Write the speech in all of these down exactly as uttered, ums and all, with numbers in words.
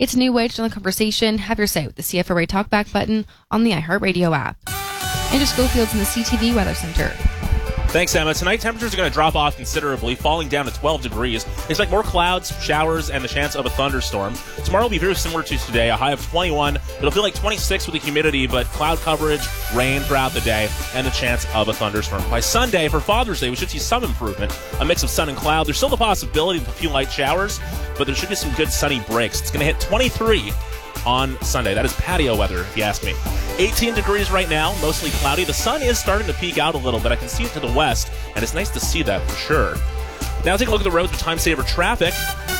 It's a new way to join the conversation. Have your say with the C F R A Talkback button on the iHeartRadio app. Andrew Schofield's in the C T V Weather Center. Thanks, Emma. Tonight, temperatures are going to drop off considerably, falling down to twelve degrees. Expect more clouds, showers, and the chance of a thunderstorm. Tomorrow will be very similar to today, a high of twenty-one. It'll feel like twenty-six with the humidity, but cloud coverage, rain throughout the day, and the chance of a thunderstorm. By Sunday, for Father's Day, we should see some improvement, a mix of sun and cloud. There's still the possibility of a few light showers, but there should be some good sunny breaks. It's going to hit twenty-three on Sunday. That is patio weather, if you ask me. eighteen degrees right now, mostly cloudy. The sun is starting to peek out a little bit. I can see it to the west, and it's nice to see that for sure. Now take a look at the roads with time-saver traffic.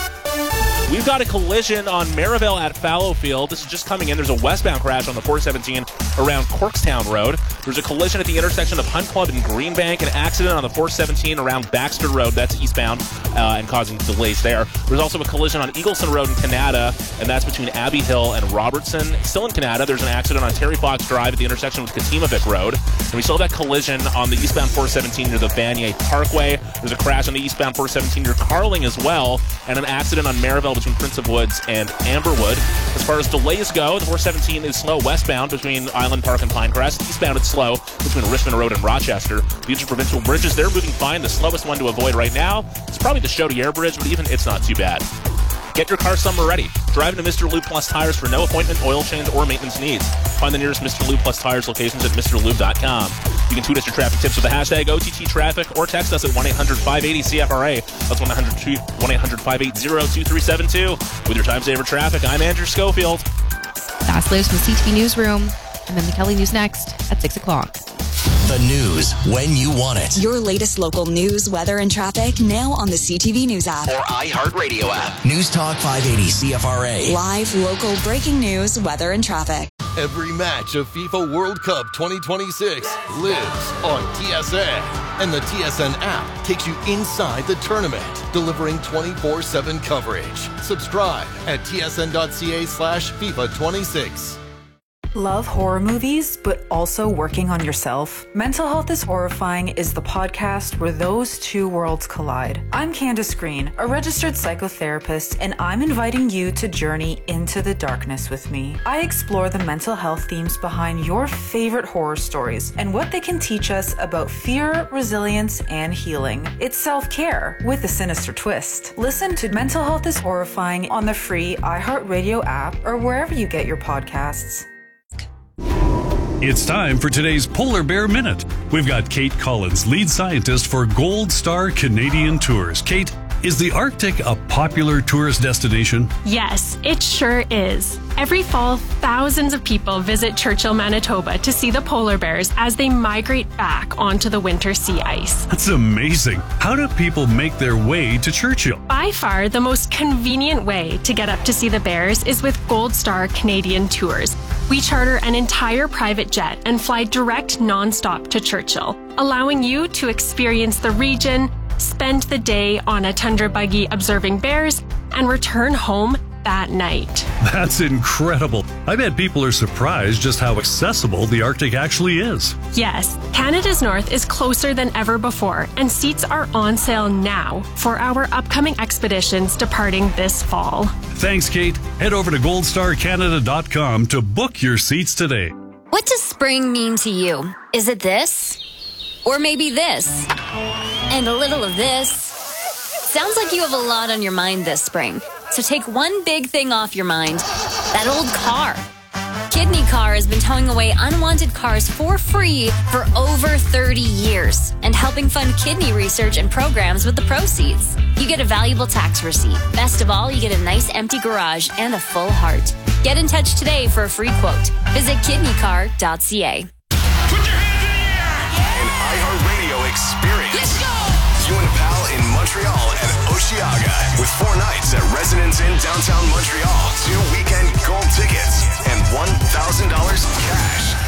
We've got a collision on Maryville at Fallowfield. This is just coming in. There's a westbound crash on the four seventeen around Corkstown Road. There's a collision at the intersection of Hunt Club and Greenbank. An accident on the four seventeen around Baxter Road. That's eastbound uh, and causing delays there. There's also a collision on Eagleson Road in Canada, and that's between Abbey Hill and Robertson. Still in Canada, there's an accident on Terry Fox Drive at the intersection with Katimavik Road. And we saw that collision on the eastbound four seventeen near the Vanier Parkway. There's a crash on the eastbound four seventeen near Carling as well, and an accident on Maryville between Prince of Woods and Amberwood. As far as delays go, the four seventeen is slow westbound between Island Park and Pinecrest. Eastbound it's slow between Richmond Road and Rochester. The interprovincial bridges, they're moving fine. The slowest one to avoid right now is probably the Chaudière Bridge, but even it's not too bad. Get your car summer ready. Drive into Mister Lube Plus Tires for no appointment, oil change, or maintenance needs. Find the nearest Mister Lube Plus Tires locations at Mr Lube dot com. You can tweet us your traffic tips with the hashtag O T T Traffic or text us at one eight hundred five eight zero C F R A. That's one eight hundred five eight zero two three seven two. With your time saver traffic, I'm Andrew Schofield. Fast Lives from the C T V Newsroom. And then the Kelly News next at six o'clock. The news when you want it. Your latest local news, weather, and traffic now on the C T V News app. Or iHeartRadio app. News Talk five eighty C F R A. Live, local, breaking news, weather, and traffic. Every match of FIFA World Cup twenty twenty-six lives on T S N. And the T S N app takes you inside the tournament, delivering twenty-four seven coverage. Subscribe at T S N dot C A slash FIFA twenty-six. Love horror movies, but also working on yourself? Mental Health is Horrifying is the podcast where those two worlds collide. I'm Candace Green, a registered psychotherapist, and I'm inviting you to journey into the darkness with me. I explore the mental health themes behind your favorite horror stories and what they can teach us about fear, resilience, and healing. It's self-care with a sinister twist. Listen to Mental Health is Horrifying on the free iHeartRadio app or wherever you get your podcasts. It's time for today's Polar Bear Minute. We've got Kate Collins, lead scientist for Gold Star Canadian Tours. Kate, is the Arctic a popular tourist destination? Yes, it sure is. Every fall, thousands of people visit Churchill, Manitoba to see the polar bears as they migrate back onto the winter sea ice. That's amazing. How do people make their way to Churchill? By far, the most convenient way to get up to see the bears is with Gold Star Canadian Tours. We charter an entire private jet and fly direct nonstop to Churchill, allowing you to experience the region, spend the day on a tundra buggy observing bears, and return home that night. That's incredible. I bet people are surprised just how accessible the Arctic actually is. Yes, Canada's North is closer than ever before, and seats are on sale now for our upcoming expeditions departing this fall. Thanks, Kate. Head over to gold star canada dot com to book your seats today. What does spring mean to you? Is it this? Or maybe this? And a little of this? Sounds like you have a lot on your mind this spring. So take one big thing off your mind. That old car. Kidney Car has been towing away unwanted cars for free for over thirty years and helping fund kidney research and programs with the proceeds. You get a valuable tax receipt. Best of all, you get a nice empty garage and a full heart. Get in touch today for a free quote. Visit kidney car dot c a. Put your hands in the air! An iHeartRadio experience. Let's go! You and a pal in Montreal and Osheaga with four nights at Residence Inn downtown Montreal, two weekend gold tickets, and one thousand dollars cash.